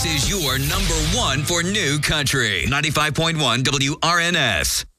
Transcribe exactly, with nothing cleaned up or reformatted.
is your number one for new country. ninety-five point one W R N S.